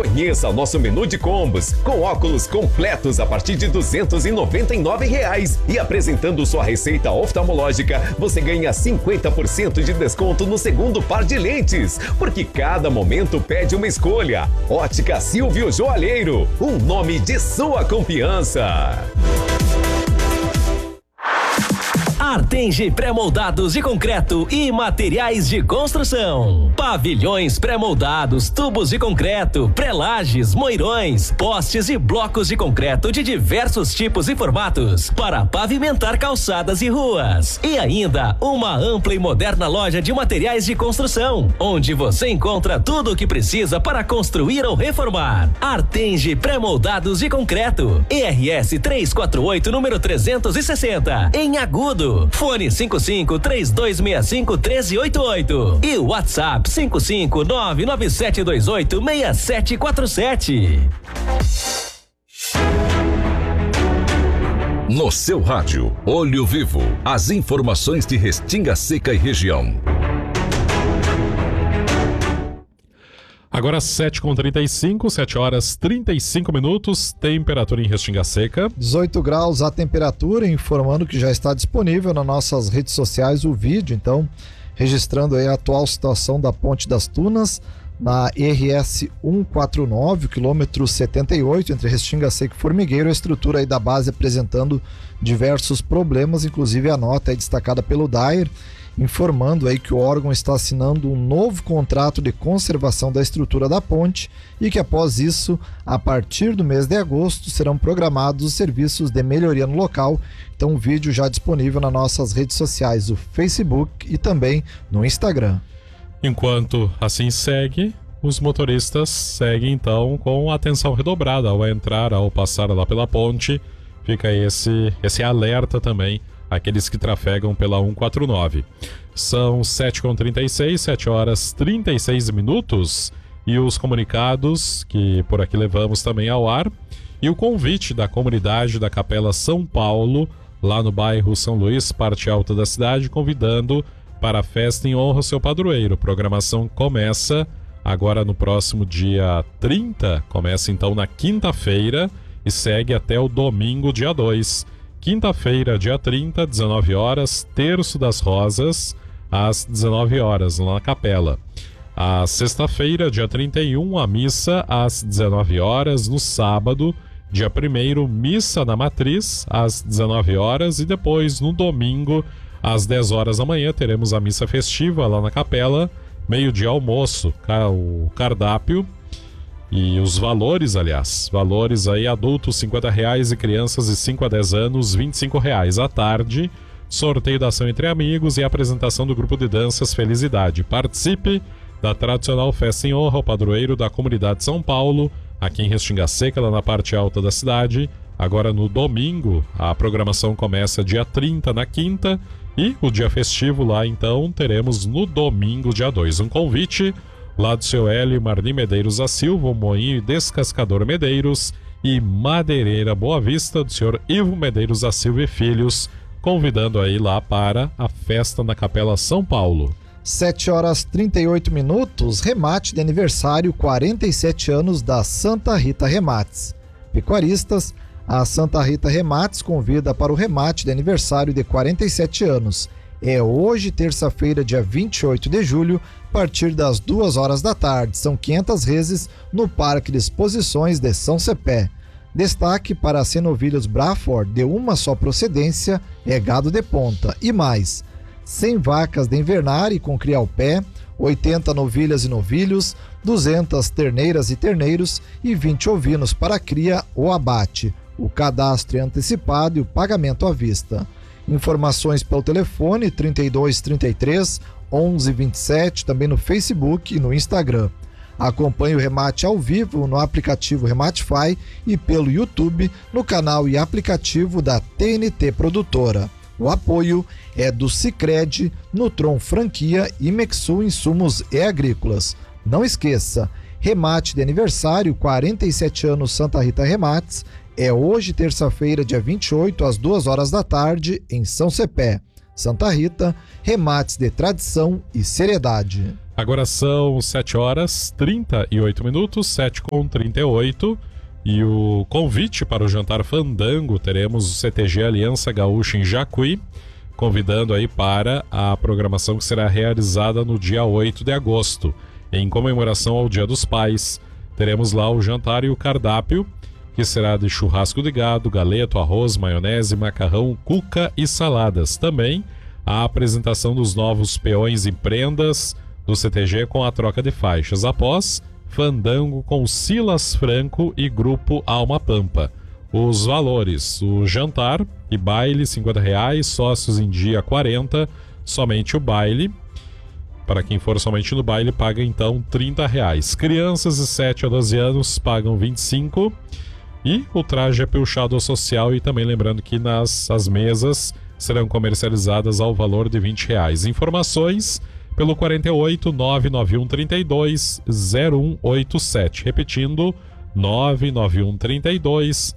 Conheça o nosso menu de combos, com óculos completos a partir de R$ 299. E apresentando sua receita oftalmológica, você ganha 50% de desconto no segundo par de lentes, porque cada momento pede uma escolha. Ótica Silvio Joalheiro, um nome de sua confiança. Artenge pré-moldados de concreto e materiais de construção. Pavilhões pré-moldados, tubos de concreto, pré-lajes, moirões, postes e blocos de concreto de diversos tipos e formatos para pavimentar calçadas e ruas. E ainda uma ampla e moderna loja de materiais de construção, onde você encontra tudo o que precisa para construir ou reformar. Artenge pré-moldados de concreto. ERS 348, número 360, em Agudo. Fone 55-3265-1388 e WhatsApp 55997286747. No seu rádio, Olho Vivo, as informações de Restinga Seca e região. Agora 7h35, 7 horas 35 minutos, temperatura em Restinga Seca. 18 graus a temperatura, informando que já está disponível nas nossas redes sociais o vídeo, então, registrando aí a atual situação da Ponte das Tunas, na RS 149, quilômetro 78, entre Restinga Seca e Formigueiro, a estrutura aí da base apresentando diversos problemas, inclusive a nota é destacada pelo DAER, informando aí que o órgão está assinando um novo contrato de conservação da estrutura da ponte e que após isso, a partir do mês de agosto, serão programados os serviços de melhoria no local. Então, o vídeo já disponível nas nossas redes sociais, o Facebook e também no Instagram. Enquanto assim segue, os motoristas seguem então com atenção redobrada ao entrar, ao passar lá pela ponte. Fica esse alerta também aqueles que trafegam pela 149. São 7h36, 7 horas 36 minutos, e os comunicados que por aqui levamos também ao ar, e o convite da comunidade da Capela São Paulo, lá no bairro São Luís, parte alta da cidade, convidando para a festa em honra ao seu padroeiro. A programação começa agora no próximo dia 30, começa então na quinta-feira e segue até o domingo, dia 2. Quinta-feira, dia 30, 19 horas, Terço das Rosas, às 19 horas, lá na capela. A sexta-feira, dia 31, a missa às 19 horas. No sábado, dia 1º, missa na Matriz, às 19 horas. E depois, no domingo, às 10 horas da manhã, teremos a missa festiva lá na capela. Meio-dia, almoço, o cardápio. E os valores, valores aí, adultos R$50 e crianças de 5 a 10 anos, R$25 à tarde, sorteio da ação entre amigos e apresentação do grupo de danças Felicidade. Participe da tradicional festa em honra ao padroeiro da comunidade de São Paulo, aqui em Restinga Seca, lá na parte alta da cidade. Agora no domingo, a programação começa dia 30 na quinta e o dia festivo lá então teremos no domingo, dia 2. Um convite lá do seu Hélio Marli Medeiros da Silva, o Moinho e Descascador Medeiros e Madeireira Boa Vista, do senhor Ivo Medeiros da Silva e Filhos, convidando aí lá para a festa na Capela São Paulo. 7 horas 38 minutos, remate de aniversário, 47 anos da Santa Rita Remates. Pecuaristas, a Santa Rita Remates convida para o remate de aniversário de 47 anos. É hoje, terça-feira, dia 28 de julho, a partir das 2 horas da tarde. São 500 reses no Parque de Exposições de São Cepé. Destaque para Senovilhos Braford, de uma só procedência, é gado de ponta. E mais, 100 vacas de invernar e com cria ao pé, 80 novilhas e novilhos, 200 terneiras e terneiros e 20 ovinos para cria ou abate. O cadastro é antecipado e o pagamento à vista. Informações pelo telefone 3233 1127, também no Facebook e no Instagram. Acompanhe o remate ao vivo no aplicativo Rematify e pelo YouTube no canal e aplicativo da TNT Produtora. O apoio é do Sicredi, Nutron Franquia e Mexul Insumos e Agrícolas. Não esqueça, remate de aniversário, 47 anos Santa Rita Remates, é hoje, terça-feira, dia 28, às 2 horas da tarde, em São Cepé. Santa Rita, remates de tradição e seriedade. Agora são 7 horas 38 minutos, 7h38. E o convite para o jantar fandango, teremos o CTG Aliança Gaúcha em Jacuí, convidando aí para a programação que será realizada no dia 8 de agosto, em comemoração ao Dia dos Pais. Teremos lá o jantar e o cardápio, que será de churrasco de gado, galeto, arroz, maionese, macarrão, cuca e saladas. Também a apresentação dos novos peões e prendas do CTG com a troca de faixas. Após, fandango com Silas Franco e grupo Alma Pampa. Os valores: o jantar e baile R$50, sócios em dia R$40, somente o baile. Para quem for somente no baile, paga então R$30. Crianças de 7 a 12 anos pagam R$25. E o traje é pilchado social, e também lembrando que as mesas serão comercializadas ao valor de R$20. Informações pelo 48 991 32 0187. Repetindo, 991 32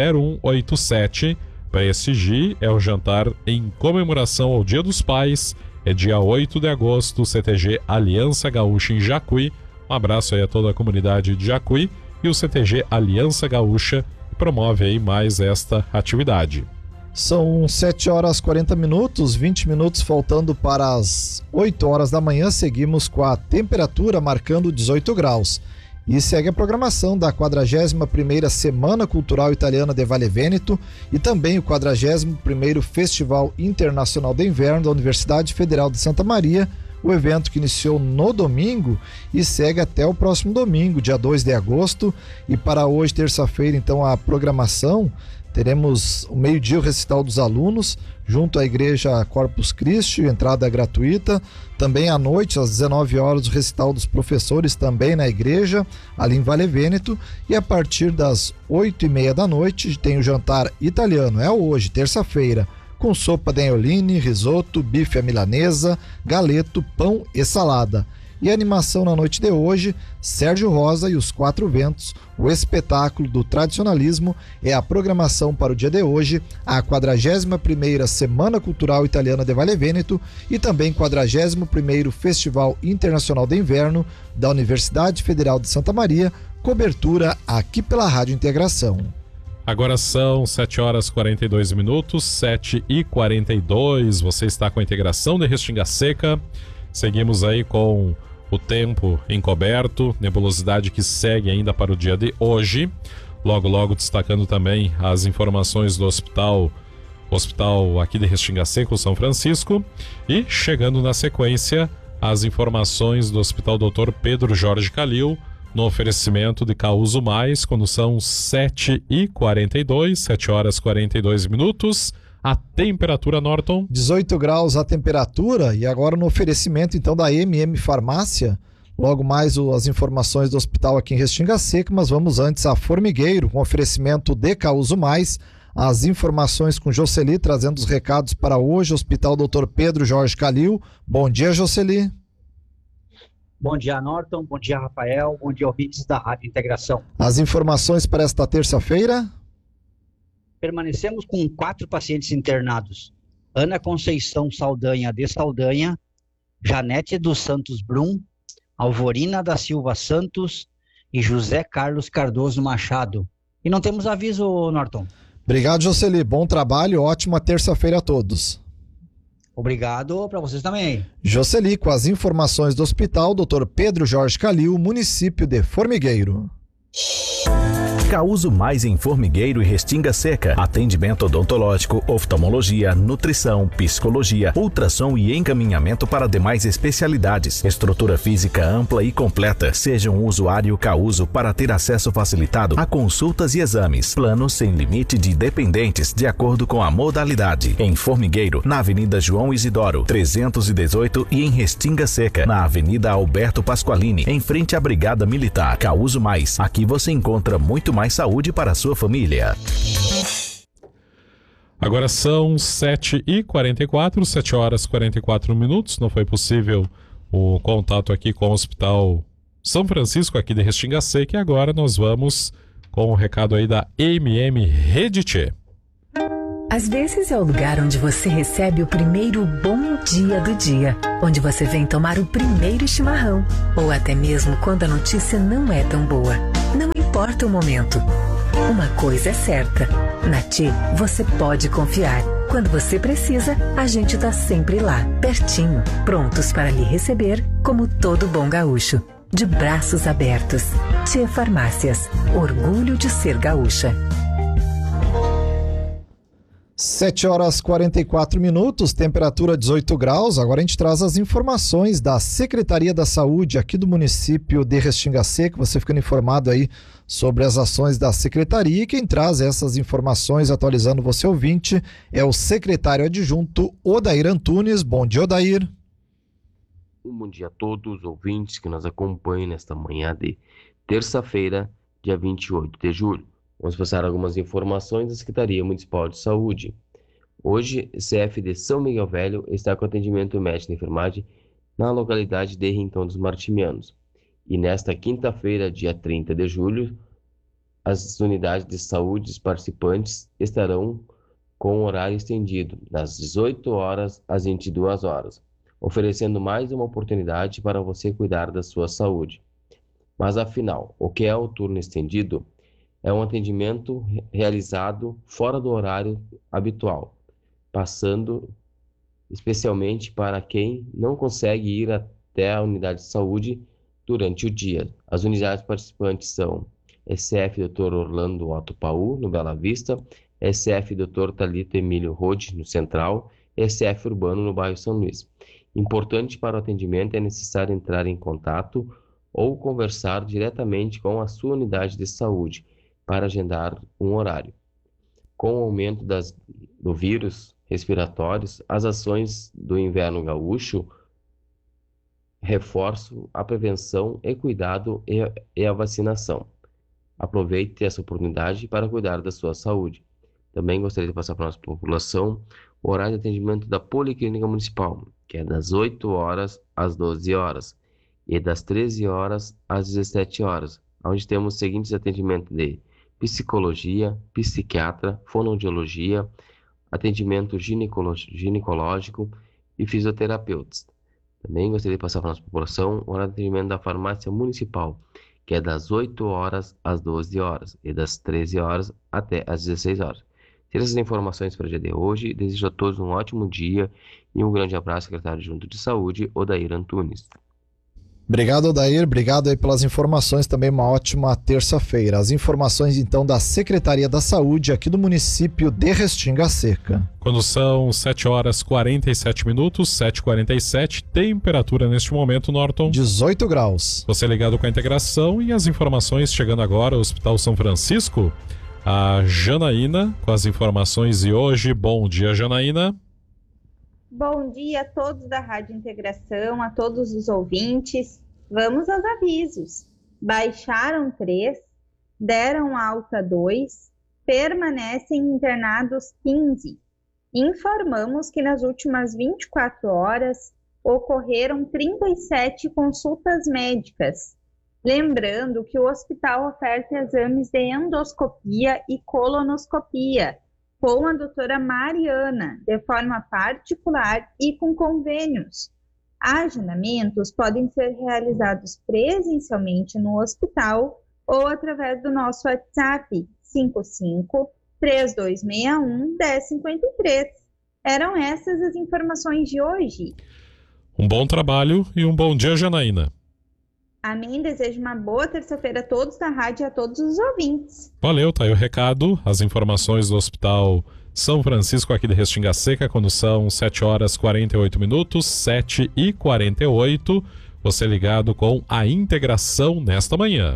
0187. Prestigie, é o jantar em comemoração ao Dia dos Pais. É dia 8 de agosto, CTG Aliança Gaúcha em Jacuí. Um abraço aí a toda a comunidade de Jacuí. E o CTG Aliança Gaúcha promove aí mais esta atividade. São 7 horas 40 minutos, 20 minutos faltando para as 8 horas da manhã. Seguimos com a temperatura marcando 18 graus. E segue a programação da 41ª Semana Cultural Italiana de Vale Vêneto e também o 41º Festival Internacional de Inverno da Universidade Federal de Santa Maria. O evento que iniciou no domingo e segue até o próximo domingo, dia 2 de agosto. E para hoje, terça-feira, então, a programação, teremos o meio-dia o recital dos alunos, junto à Igreja Corpus Christi, entrada gratuita. Também à noite, às 19 horas, o recital dos professores, também na igreja, ali em Vale Vêneto. E a partir das 8h30 da noite, tem o jantar italiano, é hoje, terça-feira, com sopa de anholine, risoto, bife à milanesa, galeto, pão e salada. E a animação na noite de hoje, Sérgio Rosa e os Quatro Ventos, o espetáculo do tradicionalismo, é a programação para o dia de hoje, a 41ª Semana Cultural Italiana de Vale Vêneto e também 41º Festival Internacional de Inverno da Universidade Federal de Santa Maria, cobertura aqui pela Rádio Integração. Agora são 7 horas 42 minutos, 7h42, você está com a Integração de Restinga Seca. Seguimos aí com o tempo encoberto, nebulosidade que segue ainda para o dia de hoje. Logo, logo destacando também as informações do hospital aqui de Restinga Seca, o São Francisco. E chegando na sequência, as informações do Hospital Dr. Pedro Jorge Calil, no oferecimento de Causo Mais, quando são 7h42, 7 horas 42 minutos. A temperatura, Norton? 18 graus a temperatura, e agora no oferecimento então da Farmácia. Logo mais as informações do hospital aqui em Restinga Seca, mas vamos antes a Formigueiro, com oferecimento de Causo Mais. As informações com Jocely, trazendo os recados para hoje, Hospital Dr. Pedro Jorge Calil. Bom dia, Jocely. Bom dia, Norton. Bom dia, Rafael. Bom dia, ouvintes da Rádio Integração. As informações para esta terça-feira? Permanecemos com 4 pacientes internados. Ana Conceição Saldanha de Saldanha, Janete dos Santos Brum, Alvorina da Silva Santos e José Carlos Cardoso Machado. E não temos aviso, Norton. Obrigado, Jocely. Bom trabalho, ótima terça-feira a todos. Obrigado para vocês também. Jocely, com as informações do Hospital Dr. Pedro Jorge Calil, município de Formigueiro. Causo Mais em Formigueiro e Restinga Seca. Atendimento odontológico, oftalmologia, nutrição, psicologia, ultrassom e encaminhamento para demais especialidades. Estrutura física ampla e completa. Seja um usuário Causo para ter acesso facilitado a consultas e exames. Plano sem limite de dependentes, de acordo com a modalidade. Em Formigueiro, na Avenida João Isidoro, 318 e em Restinga Seca, na Avenida Alberto Pasqualini, em frente à Brigada Militar. Causo Mais. Aqui você encontra muito mais saúde para a sua família. Agora são 7h44, 7 horas 44 minutos. Não foi possível o contato aqui com o Hospital São Francisco, aqui de Restinga Seca. E agora nós vamos com o recado aí da Reditê. Às vezes é o lugar onde você recebe o primeiro bom dia do dia, onde você vem tomar o primeiro chimarrão, ou até mesmo quando a notícia não é tão boa. Não importa o momento. Uma coisa é certa, na TI você pode confiar. Quando você precisa, a gente tá sempre lá, pertinho, prontos para lhe receber como todo bom gaúcho. De braços abertos. TI Farmácias, orgulho de ser gaúcha. 7h44, temperatura 18 graus. Agora a gente traz as informações da Secretaria da Saúde aqui do município de Restinga Seca. Você ficando informado aí sobre as ações da Secretaria, e quem traz essas informações, atualizando você ouvinte, é o secretário adjunto Odair Antunes. Bom dia, Odair. Bom dia a todos os ouvintes que nos acompanham nesta manhã de terça-feira, dia 28 de julho. Vamos passar algumas informações da Secretaria Municipal de Saúde. Hoje, CF de São Miguel Velho está com atendimento médico de enfermagem na localidade de Rincão dos Martimianos. E nesta quinta-feira, dia 30 de julho, as unidades de saúde participantes estarão com horário estendido, das 18 horas às 22 horas, oferecendo mais uma oportunidade para você cuidar da sua saúde. Mas afinal, o que é o turno estendido? É um atendimento realizado fora do horário habitual, passando especialmente para quem não consegue ir até a unidade de saúde durante o dia. As unidades participantes são SF Dr. Orlando Otto Paú, no Bela Vista, SF Dr. Thalito Emílio Rode, no Central, SF Urbano, no bairro São Luís. Importante para o atendimento é necessário entrar em contato ou conversar diretamente com a sua unidade de saúde para agendar um horário. Com o aumento do vírus respiratórios, as ações do inverno gaúcho reforçam a prevenção e cuidado e a vacinação. Aproveite essa oportunidade para cuidar da sua saúde. Também gostaria de passar para a nossa população o horário de atendimento da Policlínica Municipal, que é das 8 horas às 12 horas e das 13 horas às 17 horas, onde temos os seguintes atendimentos de psicologia, psiquiatra, fonoaudiologia, atendimento ginecológico e fisioterapeutas. Também gostaria de passar para a nossa população o horário de atendimento da farmácia municipal, que é das 8 horas às 12 horas e das 13 horas até às 16 horas. Ter essas informações para o dia de hoje. Desejo a todos um ótimo dia e um grande abraço, secretário adjunto de Saúde, Odair Antunes. Obrigado, Odair. Obrigado aí pelas informações. Também uma ótima terça-feira. As informações, então, da Secretaria da Saúde aqui do município de Restinga Seca. Quando são 7h47, 7h47, temperatura neste momento, Norton? 18 graus. Você ligado com a integração e as informações chegando agora ao Hospital São Francisco. A Janaína com as informações de hoje. Bom dia, Janaína. Bom dia a todos da Rádio Integração, a todos os ouvintes. Vamos aos avisos. Baixaram 3, deram alta 2, permanecem internados 15. Informamos que nas últimas 24 horas ocorreram 37 consultas médicas. Lembrando que o hospital oferta exames de endoscopia e colonoscopia com a doutora Mariana, de forma particular e com convênios. Agendamentos podem ser realizados presencialmente no hospital ou através do nosso WhatsApp 55-3261-1053. Eram essas as informações de hoje. Um bom trabalho e um bom dia, Janaína. A mim desejo uma boa terça-feira a todos da rádio e a todos os ouvintes. Valeu, tá aí o recado. As informações do Hospital São Francisco aqui de Restinga Seca, quando são 7h48, 7h48. Você ligado com a integração nesta manhã.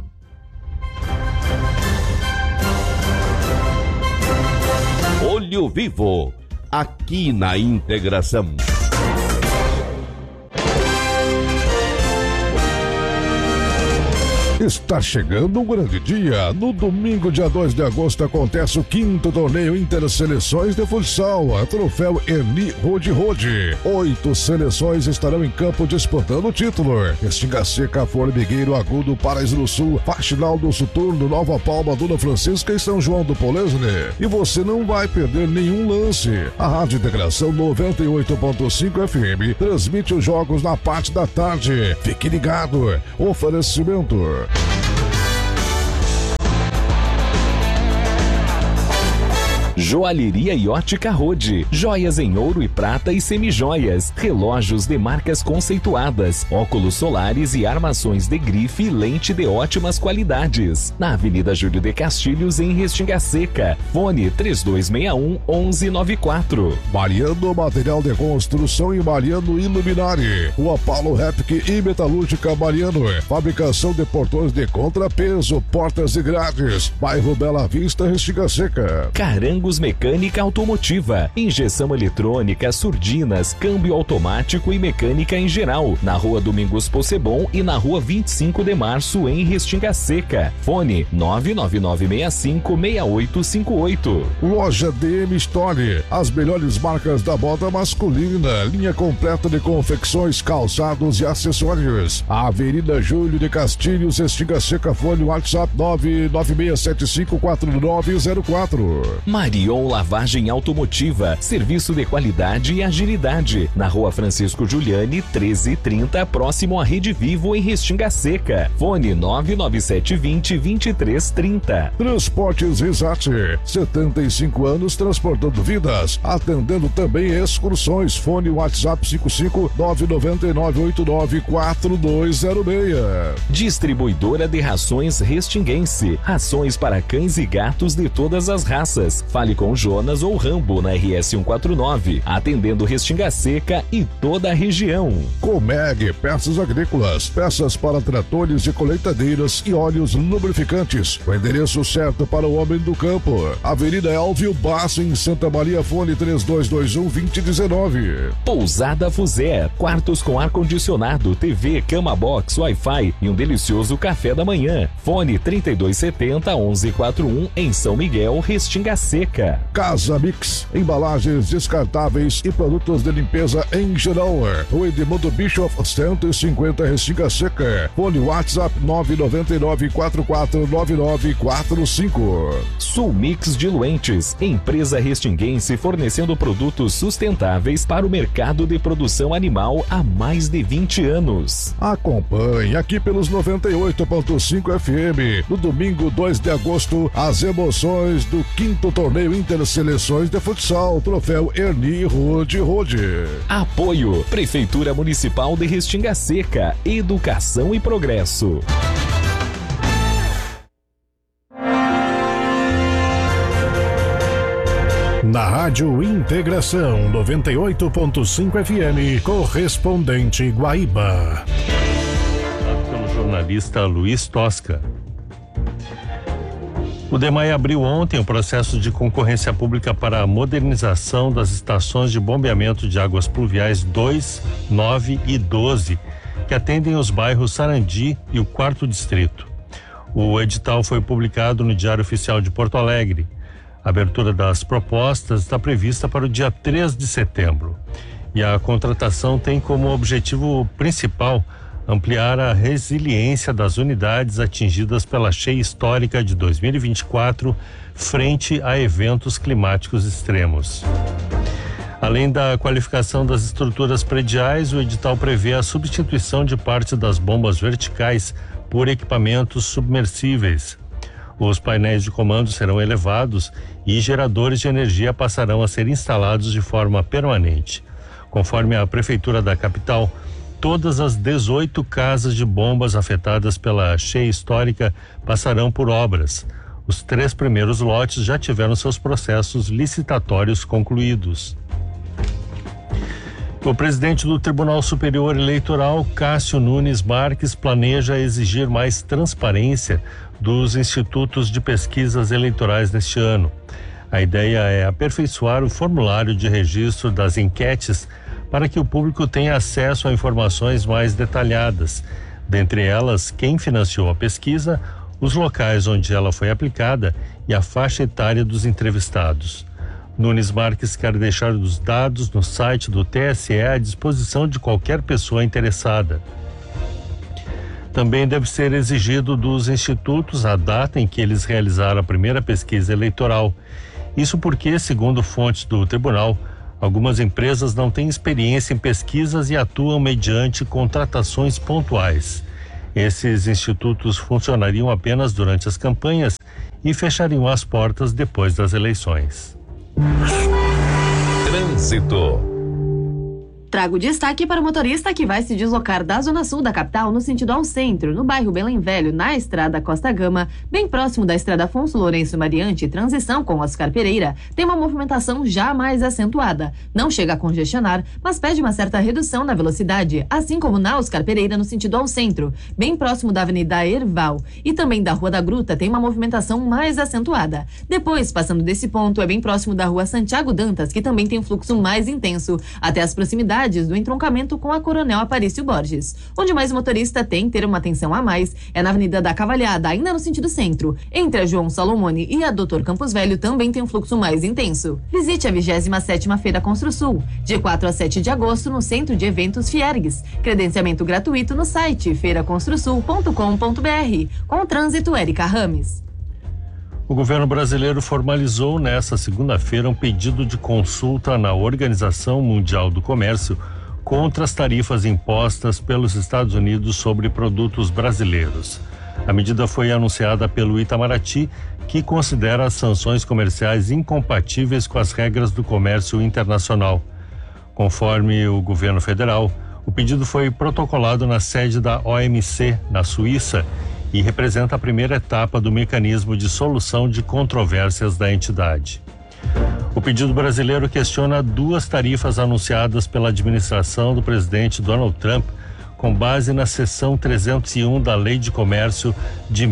Olho Vivo, aqui na integração. Está chegando um grande dia. No domingo, dia 2 de agosto, acontece o 5º torneio Interseleções de Futsal, a troféu Erni Rode Rode. 8 seleções estarão em campo disputando o título. Restinga Seca, Formigueiro, Agudo, Paraíso do Sul, Faxinal do Soturno, Nova Palma, Dona Francisca e São João do Polesne. E você não vai perder nenhum lance. A Rádio Integração 98.5 FM transmite os jogos na parte da tarde. Fique ligado. Oferecimento. Joalheria e Ótica Rode, joias em ouro e prata e semijoias, relógios de marcas conceituadas, óculos solares e armações de grife e lente de ótimas qualidades. Na Avenida Júlio de Castilhos, em Restinga Seca. Fone 3261-1194. Mariano Material de Construção e Mariano Iluminari. Rua Paulo Repke e Metalúrgica Mariano. Fabricação de portões de contrapeso, portas e grades. Bairro Bela Vista, Restinga Seca. Carangos Mecânica Automotiva, injeção eletrônica, surdinas, câmbio automático e mecânica em geral, na Rua Domingos Possebon e na Rua 25 de Março, em Restinga Seca. Fone 999656858. Loja DM Store, as melhores marcas da moda masculina, linha completa de confecções, calçados e acessórios. Avenida Júlio de Castilhos, Restinga Seca. Fone WhatsApp 996754904. Marion Lavagem Automotiva, serviço de qualidade e agilidade, na Rua Francisco Giuliani, 1330, próximo à Rede Vivo, em Restinga Seca. Fone 99720-2330. Transportes Risate, 75 anos transportando vidas, atendendo também excursões. Fone WhatsApp 55999894206. Distribuidora de rações Restinguense, rações para cães e gatos de todas as raças. Fale com Jonas ou Rambo na RS 149, atendendo Restinga Seca e toda a região. Comeg Peças Agrícolas, peças para tratores e colheitadeiras e óleos lubrificantes. O endereço certo para o homem do campo. Avenida Elvio Basso, em Santa Maria. Fone 3221-2019. Pousada Fuzé, quartos com ar-condicionado, TV, cama box, Wi-Fi e um delicioso café da manhã. Fone 3270-1141, em São Miguel, Restinga Seca. Casa Mix, embalagens descartáveis e produtos de limpeza em geral. O Edmundo Bischoff 150, Restinga Seca. Fone WhatsApp 999449945. Sulmix Diluentes, empresa restinguense fornecendo produtos sustentáveis para o mercado de produção animal há mais de 20 anos. Acompanhe aqui pelos 98.5 FM, no domingo 2 de agosto, as emoções do 5º torneio Interseleções de Futsal, troféu Erni Rode Rode. Apoio Prefeitura Municipal de Restinga Seca, Educação e Progresso. Na Rádio Integração 98.5 FM, correspondente Guaíba. Pelo jornalista Luiz Tosca. O DEMAI abriu ontem o processo de concorrência pública para a modernização das estações de bombeamento de águas pluviais 2, 9 e 12, que atendem os bairros Sarandi e o 4º Distrito. O edital foi publicado no Diário Oficial de Porto Alegre. A abertura das propostas está prevista para o dia 3 de setembro. E a contratação tem como objetivo principal ampliar a resiliência das unidades atingidas pela cheia histórica de 2024 frente a eventos climáticos extremos. Além da qualificação das estruturas prediais, o edital prevê a substituição de parte das bombas verticais por equipamentos submersíveis. Os painéis de comando serão elevados e geradores de energia passarão a ser instalados de forma permanente. Conforme a Prefeitura da capital, todas as 18 casas de bombas afetadas pela cheia histórica passarão por obras. Os 3 primeiros lotes já tiveram seus processos licitatórios concluídos. O presidente do Tribunal Superior Eleitoral, Cássio Nunes Marques, planeja exigir mais transparência dos institutos de pesquisas eleitorais neste ano. A ideia é aperfeiçoar o formulário de registro das enquetes para que o público tenha acesso a informações mais detalhadas. dentre elas quem financiou a pesquisa, os locais onde ela foi aplicada e a faixa etária dos entrevistados. Nunes Marques quer deixar os dados no site do TSE à disposição de qualquer pessoa interessada. Também deve ser exigido dos institutos a data em que eles realizaram a primeira pesquisa eleitoral. Isso porque, segundo fontes do tribunal, algumas empresas não têm experiência em pesquisas e atuam mediante contratações pontuais. Esses institutos funcionariam apenas durante as campanhas e fechariam as portas depois das eleições. Trânsito. Trago destaque para o motorista que vai se deslocar da zona sul da capital no sentido ao centro, no bairro Belém Velho, na estrada Costa Gama, bem próximo da estrada Afonso Lourenço Mariante, transição com Oscar Pereira, tem uma movimentação já mais acentuada. Não chega a congestionar, mas pede uma certa redução na velocidade, assim como na Oscar Pereira no sentido ao centro, bem próximo da Avenida Erval, e também da Rua da Gruta tem uma movimentação mais acentuada. Depois, passando desse ponto, é bem próximo da Rua Santiago Dantas, que também tem fluxo mais intenso, até as proximidades do entroncamento com a Coronel Aparício Borges. Onde mais o motorista tem que ter uma atenção a mais é na Avenida da Cavalhada, ainda no sentido centro. Entre a João Salomone e a Doutor Campos Velho também tem um fluxo mais intenso. Visite a 27ª Feira Construsul, de 4 a 7 de agosto, no Centro de Eventos Fiergues. Credenciamento gratuito no site feiraconstrusul.com.br. Com o trânsito, Érica Rames. O governo brasileiro formalizou nesta segunda-feira um pedido de consulta na Organização Mundial do Comércio contra as tarifas impostas pelos Estados Unidos sobre produtos brasileiros. A medida foi anunciada pelo Itamaraty, que considera as sanções comerciais incompatíveis com as regras do comércio internacional. Conforme o governo federal, o pedido foi protocolado na sede da OMC, na Suíça, e representa a primeira etapa do mecanismo de solução de controvérsias da entidade. O pedido brasileiro questiona 2 tarifas anunciadas pela administração do presidente Donald Trump, com base na seção 301 da Lei de Comércio de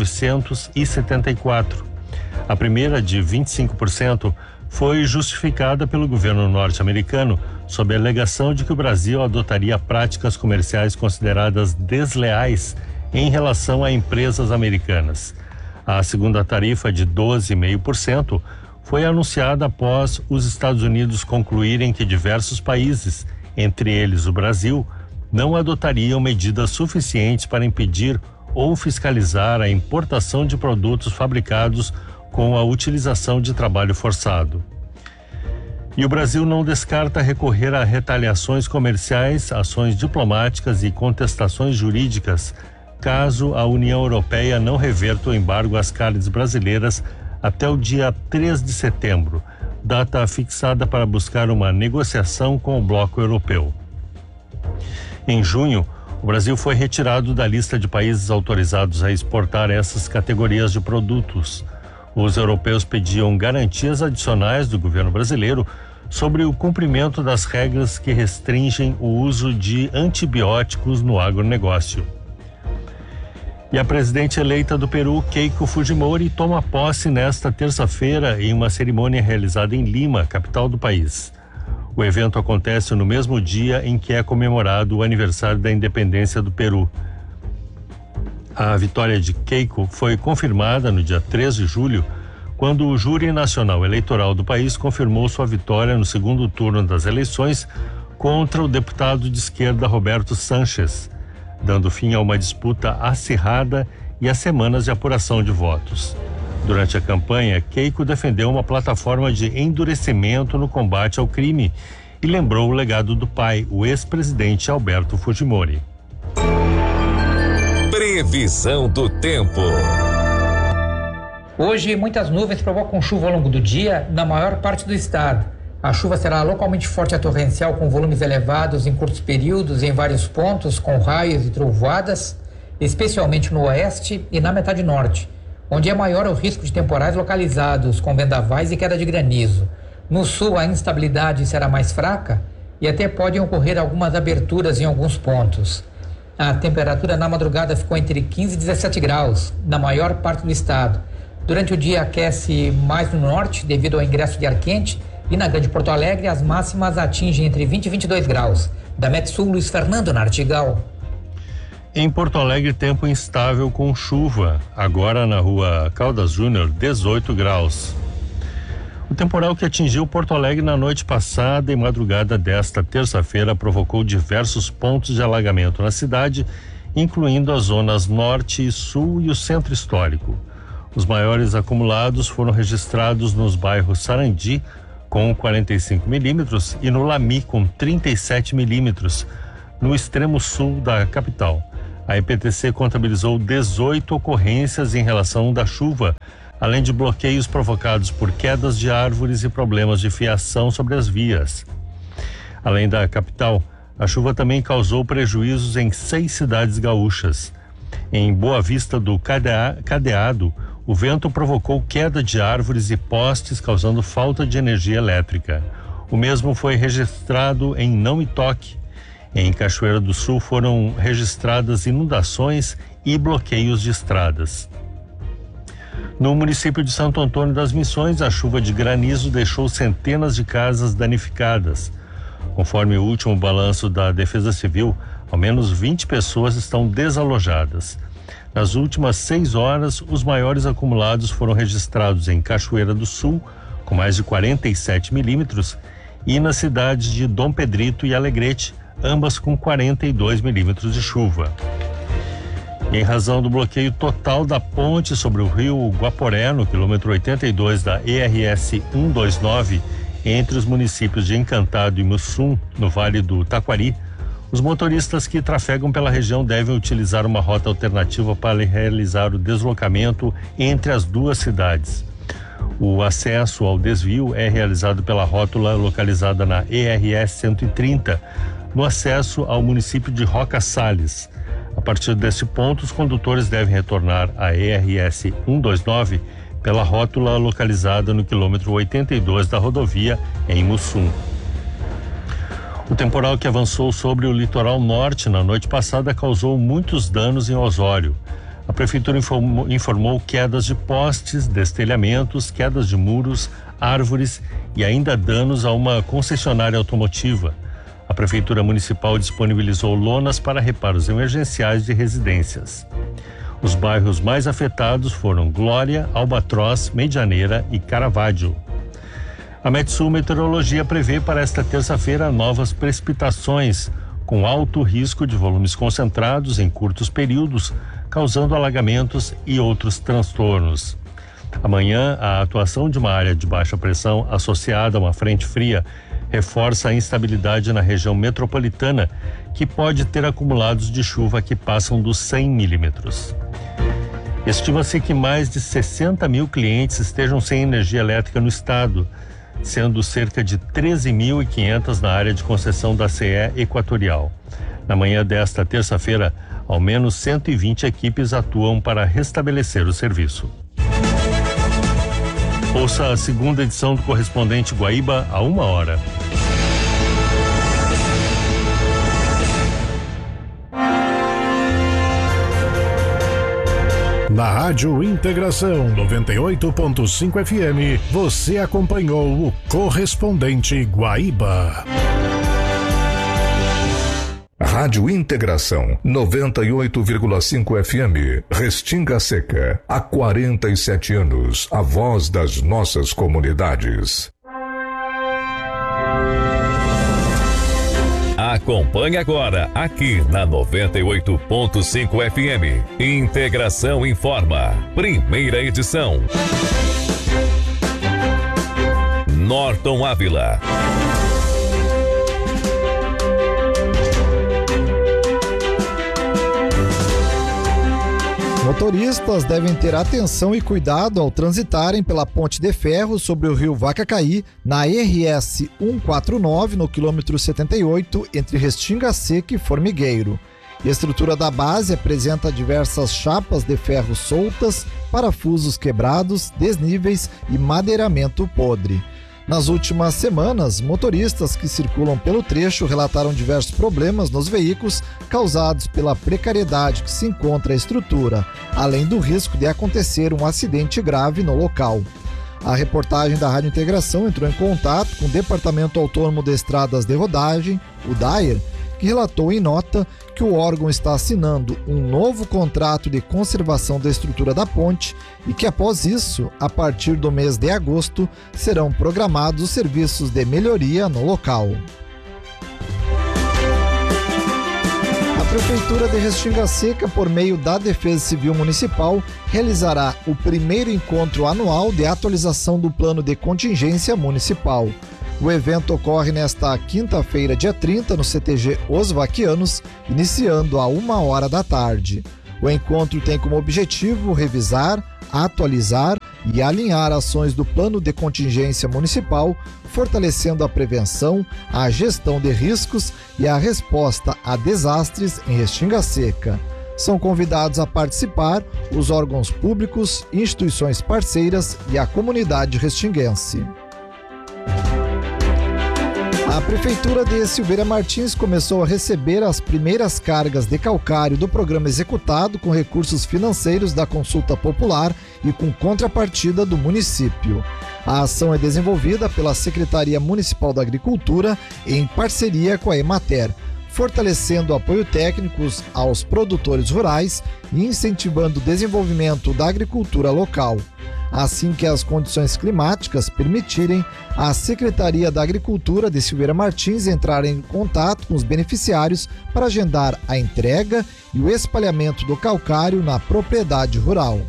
1974. A primeira, de 25%, foi justificada pelo governo norte-americano, sob a alegação de que o Brasil adotaria práticas comerciais consideradas desleais em relação a empresas americanas. A segunda tarifa, de 12,5%, foi anunciada após os Estados Unidos concluírem que diversos países, entre eles o Brasil, não adotariam medidas suficientes para impedir ou fiscalizar a importação de produtos fabricados com a utilização de trabalho forçado. E o Brasil não descarta recorrer a retaliações comerciais, ações diplomáticas e contestações jurídicas caso a União Europeia não reverta o embargo às carnes brasileiras até o dia 3 de setembro, data fixada para buscar uma negociação com o bloco europeu. Em junho, o Brasil foi retirado da lista de países autorizados a exportar essas categorias de produtos. Os europeus pediam garantias adicionais do governo brasileiro sobre o cumprimento das regras que restringem o uso de antibióticos no agronegócio. E a presidente eleita do Peru, Keiko Fujimori, toma posse nesta terça-feira em uma cerimônia realizada em Lima, capital do país. O evento acontece no mesmo dia em que é comemorado o aniversário da independência do Peru. A vitória de Keiko foi confirmada no dia 3 de julho, quando o Júri Nacional Eleitoral do país confirmou sua vitória no segundo turno das eleições contra o deputado de esquerda Roberto Sanches, dando fim a uma disputa acirrada e a semanas de apuração de votos. Durante a campanha, Keiko defendeu uma plataforma de endurecimento no combate ao crime e lembrou o legado do pai, o ex-presidente Alberto Fujimori. Previsão do tempo. Hoje, muitas nuvens provocam chuva ao longo do dia na maior parte do estado. A chuva será localmente forte a torrencial, com volumes elevados em curtos períodos em vários pontos, com raios e trovoadas, especialmente no oeste e na metade norte, onde é maior o risco de temporais localizados, com vendavais e queda de granizo. No sul, a instabilidade será mais fraca e até podem ocorrer algumas aberturas em alguns pontos. A temperatura na madrugada ficou entre 15 e 17 graus, na maior parte do estado. Durante o dia aquece mais no norte, devido ao ingresso de ar quente, e na Grande Porto Alegre, as máximas atingem entre 20 e 22 graus. Da Metsul, Luiz Fernando Nartigal. Em Porto Alegre, tempo instável com chuva. Agora na rua Caldas Júnior, 18 graus. O temporal que atingiu Porto Alegre na noite passada e madrugada desta terça-feira provocou diversos pontos de alagamento na cidade, incluindo as zonas norte e sul e o centro histórico. Os maiores acumulados foram registrados nos bairros Sarandi, com 45 milímetros, e no Lami, com 37 milímetros, no extremo sul da capital. A EPTC contabilizou 18 ocorrências em relação da chuva, além de bloqueios provocados por quedas de árvores e problemas de fiação sobre as vias. Além da capital, a chuva também causou prejuízos em 6 cidades gaúchas. Em Boa Vista do Cadeado, o vento provocou queda de árvores e postes, causando falta de energia elétrica. O mesmo foi registrado em Não Me Toque. Em Cachoeira do Sul foram registradas inundações e bloqueios de estradas. No município de Santo Antônio das Missões, a chuva de granizo deixou centenas de casas danificadas. Conforme o último balanço da Defesa Civil, ao menos 20 pessoas estão desalojadas. Nas últimas 6 horas, os maiores acumulados foram registrados em Cachoeira do Sul, com mais de 47 milímetros, e nas cidades de Dom Pedrito e Alegrete, ambas com 42 milímetros de chuva. Em razão do bloqueio total da ponte sobre o rio Guaporé, no quilômetro 82 da ERS 129, entre os municípios de Encantado e Mussum, no Vale do Taquari, os motoristas que trafegam pela região devem utilizar uma rota alternativa para realizar o deslocamento entre as duas cidades. O acesso ao desvio é realizado pela rótula localizada na ERS 130, no acesso ao município de Roca Salles. A partir desse ponto, os condutores devem retornar à ERS 129 pela rótula localizada no quilômetro 82 da rodovia em Mussum. O temporal que avançou sobre o litoral norte na noite passada causou muitos danos em Osório. A prefeitura informou quedas de postes, destelhamentos, quedas de muros, árvores e ainda danos a uma concessionária automotiva. A Prefeitura Municipal disponibilizou lonas para reparos emergenciais de residências. Os bairros mais afetados foram Glória, Albatroz, Medianeira e Caravaggio. A Metsul Meteorologia prevê para esta terça-feira novas precipitações, com alto risco de volumes concentrados em curtos períodos, causando alagamentos e outros transtornos. Amanhã, a atuação de uma área de baixa pressão associada a uma frente fria reforça a instabilidade na região metropolitana, que pode ter acumulados de chuva que passam dos 100 milímetros. Estima-se que mais de 60 mil clientes estejam sem energia elétrica no estado, sendo cerca de 13.500 na área de concessão da CE Equatorial. Na manhã desta terça-feira, ao menos 120 equipes atuam para restabelecer o serviço. Ouça a segunda edição do Correspondente Guaíba a 1h. Na Rádio Integração 98.5 FM, você acompanhou o Correspondente Guaíba. Rádio Integração 98,5 FM, Restinga Seca. Há 47 anos, a voz das nossas comunidades. Acompanhe agora, aqui na 98.5 FM. Integração Informa, primeira edição. Norton Ávila. Motoristas devem ter atenção e cuidado ao transitarem pela ponte de ferro sobre o rio Vacacaí, na RS 149, no quilômetro 78, entre Restinga Seca e Formigueiro. A estrutura da base apresenta diversas chapas de ferro soltas, parafusos quebrados, desníveis e madeiramento podre. Nas últimas semanas, motoristas que circulam pelo trecho relataram diversos problemas nos veículos causados pela precariedade que se encontra a estrutura, além do risco de acontecer um acidente grave no local. A reportagem da Rádio Integração entrou em contato com o Departamento Autônomo de Estradas de Rodagem, o DAER, que relatou em nota que o órgão está assinando um novo contrato de conservação da estrutura da ponte e que, após isso, a partir do mês de agosto, serão programados os serviços de melhoria no local. A Prefeitura de Restinga Seca, por meio da Defesa Civil Municipal, realizará o primeiro encontro anual de atualização do Plano de Contingência Municipal. O evento ocorre nesta quinta-feira, dia 30, no CTG Os Vaquianos, iniciando a 1h da tarde. O encontro tem como objetivo revisar, atualizar e alinhar ações do Plano de Contingência Municipal, fortalecendo a prevenção, a gestão de riscos e a resposta a desastres em Restinga Seca. São convidados a participar os órgãos públicos, instituições parceiras e a comunidade restinguense. A Prefeitura de Silveira Martins começou a receber as primeiras cargas de calcário do programa executado com recursos financeiros da consulta popular e com contrapartida do município. A ação é desenvolvida pela Secretaria Municipal da Agricultura em parceria com a Emater, fortalecendo o apoio técnico aos produtores rurais e incentivando o desenvolvimento da agricultura local. Assim que as condições climáticas permitirem, a Secretaria da Agricultura de Silveira Martins entrar em contato com os beneficiários para agendar a entrega e o espalhamento do calcário na propriedade rural.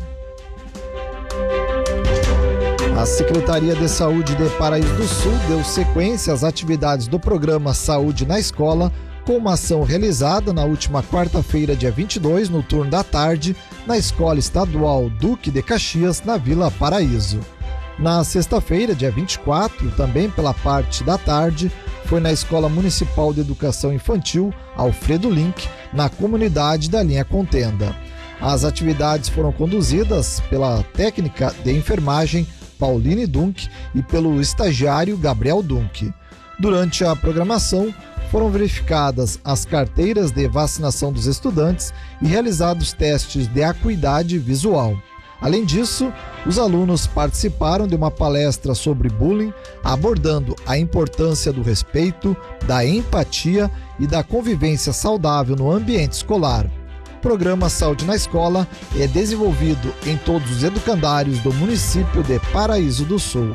A Secretaria de Saúde de Paraíso do Sul deu sequência às atividades do programa Saúde na Escola, com uma ação realizada na última quarta-feira, dia 22, no turno da tarde, na Escola Estadual Duque de Caxias, na Vila Paraíso. Na sexta-feira, dia 24, também pela parte da tarde, foi na Escola Municipal de Educação Infantil Alfredo Link, na comunidade da Linha Contenda. As atividades foram conduzidas pela técnica de enfermagem Pauline Dunk e pelo estagiário Gabriel Dunk. Durante a programação, foram verificadas as carteiras de vacinação dos estudantes e realizados testes de acuidade visual. Além disso, os alunos participaram de uma palestra sobre bullying, abordando a importância do respeito, da empatia e da convivência saudável no ambiente escolar. O programa Saúde na Escola é desenvolvido em todos os educandários do município de Paraíso do Sul.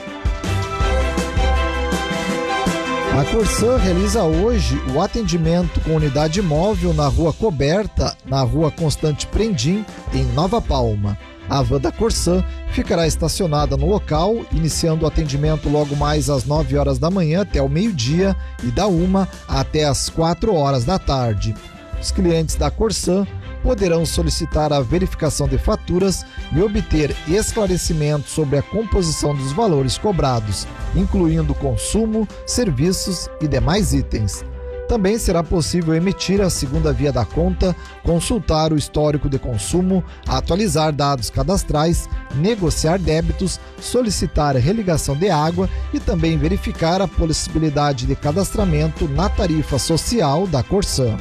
A Corsã realiza hoje o atendimento com unidade móvel na Rua Coberta, na Rua Constante Prendim, em Nova Palma. A van da Corsã ficará estacionada no local, iniciando o atendimento logo mais às 9 horas da manhã até o meio-dia e da 1 até às 4 horas da tarde. Os clientes da Corsã poderão solicitar a verificação de faturas e obter esclarecimento sobre a composição dos valores cobrados, incluindo consumo, serviços e demais itens. Também será possível emitir a segunda via da conta, consultar o histórico de consumo, atualizar dados cadastrais, negociar débitos, solicitar religação de água e também verificar a possibilidade de cadastramento na tarifa social da Corsã.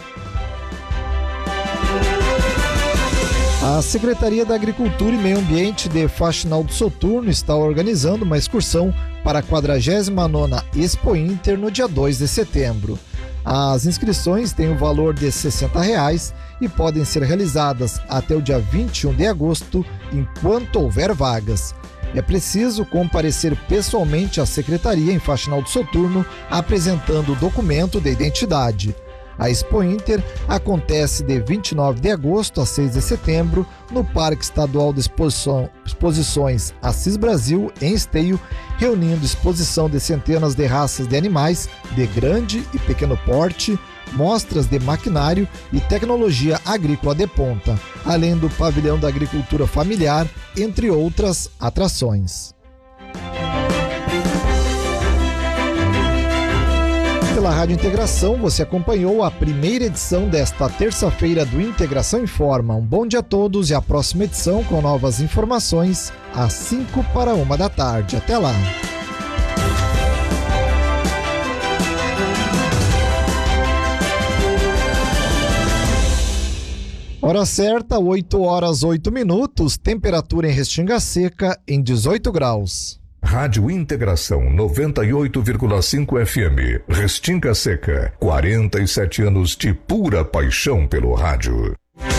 A Secretaria da Agricultura e Meio Ambiente de Faxinal do Soturno está organizando uma excursão para a 49ª Expo Inter no dia 2 de setembro. As inscrições têm o valor de R$ 60 e podem ser realizadas até o dia 21 de agosto, enquanto houver vagas. É preciso comparecer pessoalmente à Secretaria em Faxinal do Soturno, apresentando o documento de identidade. A Expo Inter acontece de 29 de agosto a 6 de setembro no Parque Estadual de Exposições Assis Brasil, em Esteio, reunindo exposição de centenas de raças de animais de grande e pequeno porte, mostras de maquinário e tecnologia agrícola de ponta, além do pavilhão da agricultura familiar, entre outras atrações. Pela Rádio Integração, você acompanhou a primeira edição desta terça-feira do Integração Informa. Um bom dia a todos e a próxima edição com novas informações às 1:55 da tarde. Até lá! Hora certa, 8 horas 8 minutos, temperatura em Restinga Seca em 18 graus. Rádio Integração 98,5 FM, Restinga Seca, 47 anos de pura paixão pelo rádio.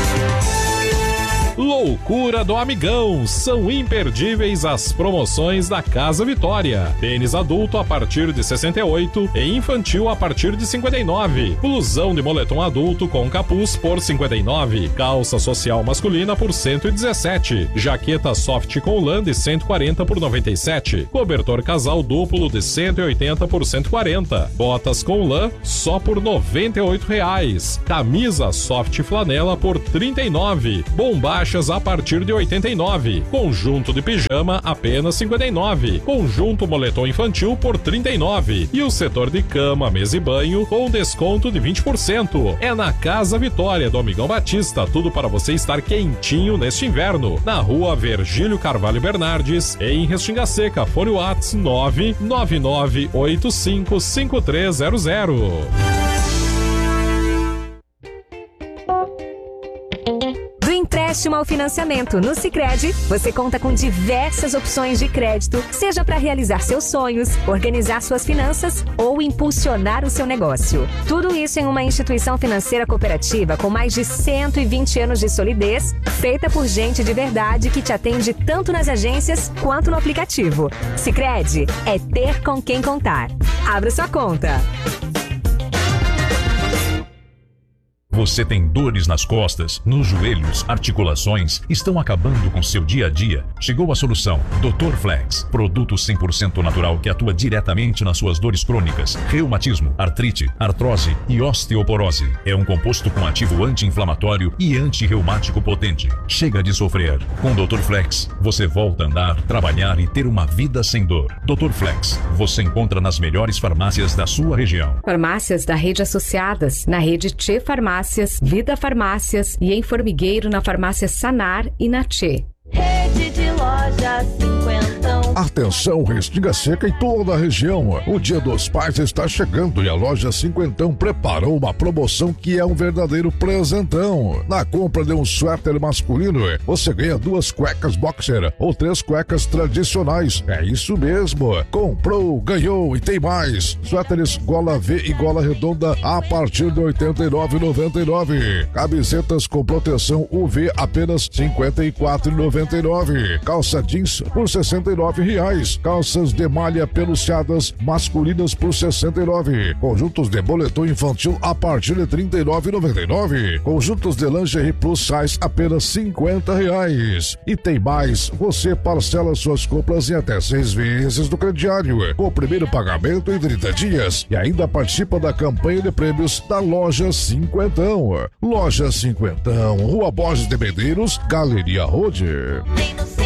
Loucura do Amigão, são imperdíveis as promoções da Casa Vitória. Tênis adulto a partir de 68 e infantil a partir de 59. Blusão de moletom adulto com capuz por 59. Calça social masculina por 117. Jaqueta soft com lã de 140 por 97. Cobertor casal duplo de 180 por 140. Botas com lã só por R$98. Camisa soft flanela por 39. Bombachas a partir de 89. Conjunto de pijama apenas 59. Conjunto moletom infantil por 39. E o setor de cama, mesa e banho com desconto de 20%. É na Casa Vitória do Amigão Batista. Tudo para você estar quentinho neste inverno. Na rua Virgílio Carvalho Bernardes, em Restinga Seca. Fone WhatsApp 999855300. Empréstimo ao financiamento no Sicredi, você conta com diversas opções de crédito, seja para realizar seus sonhos, organizar suas finanças ou impulsionar o seu negócio. Tudo isso em uma instituição financeira cooperativa com mais de 120 anos de solidez, feita por gente de verdade que te atende tanto nas agências quanto no aplicativo. Sicredi é ter com quem contar. Abra sua conta. Você tem dores nas costas, nos joelhos, articulações, estão acabando com seu dia a dia? Chegou a solução. Dr. Flex, produto 100% natural que atua diretamente nas suas dores crônicas, reumatismo, artrite, artrose e osteoporose. É um composto com ativo anti-inflamatório e anti-reumático potente. Chega de sofrer. Com Dr. Flex, você volta a andar, trabalhar e ter uma vida sem dor. Dr. Flex, você encontra nas melhores farmácias da sua região. Farmácias da rede associadas, na rede Tchê Farmácias, Vida Farmácias e em Formigueiro na farmácia Sanar e na Tchê. Rede de lojas cinquentão. Atenção, Restinga Seca e toda a região. O Dia dos Pais está chegando e a loja Cinquentão preparou uma promoção que é um verdadeiro presentão. Na compra de um suéter masculino, você ganha 2 cuecas boxer ou 3 cuecas tradicionais. É isso mesmo. Comprou, ganhou e tem mais. Suéteres gola V e gola redonda a partir de R$ 89,99. Camisetas com proteção UV apenas R$ 54,99. Calça jeans por R$ 69. Calças de malha peluciadas masculinas por R$ 69. Conjuntos de boletom infantil a partir de R$ 39,99. Conjuntos de lingerie plus size apenas R$ 50. E tem mais, você parcela suas compras em até 6 vezes do crediário, com o primeiro pagamento em 30 dias. E ainda participa da campanha de prêmios da Loja Cinquentão. Loja Cinquentão, Rua Borges de Medeiros, Galeria Road.